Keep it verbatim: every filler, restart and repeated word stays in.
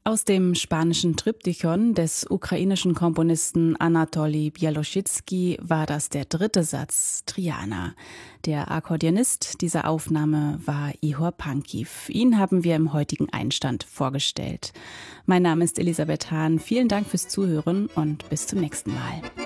Aus dem spanischen Triptychon des ukrainischen Komponisten Anatoli Białoszycki war das der dritte Satz, Triana. Der Akkordeonist dieser Aufnahme war Ihor Pankiv. Ihn haben wir im heutigen Einstand vorgestellt. Mein Name ist Elisabeth Hahn. Vielen Dank fürs Zuhören und bis zum nächsten Mal.